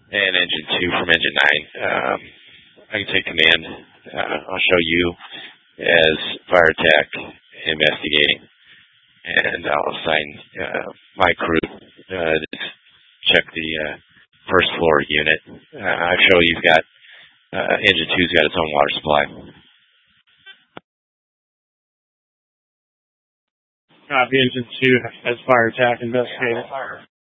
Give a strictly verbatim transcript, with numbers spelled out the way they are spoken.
and engine two from engine nine. Um, I can take command. Uh, I'll show you as fire tech investigating, and I'll assign uh, my crew uh, to check the uh, first floor unit. Uh, I show you've got uh, engine two's got its own water supply. Copy, engine two as fire attack investigator.